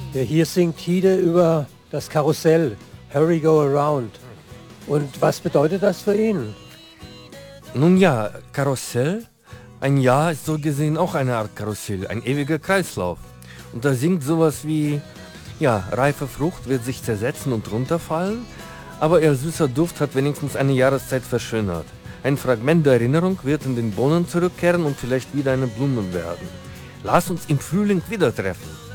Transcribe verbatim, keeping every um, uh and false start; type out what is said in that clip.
Ja, hier singt Hide über das Karussell, Hurry Go Around. Und was bedeutet das für ihn? Nun ja, Karussell, ein Jahr ist so gesehen auch eine Art Karussell, ein ewiger Kreislauf. Und da singt sowas wie, ja, reife Frucht wird sich zersetzen und runterfallen, aber ihr süßer Duft hat wenigstens eine Jahreszeit verschönert. Ein Fragment der Erinnerung wird in den Bohnen zurückkehren und vielleicht wieder eine Blume werden. Lass uns im Frühling wieder treffen.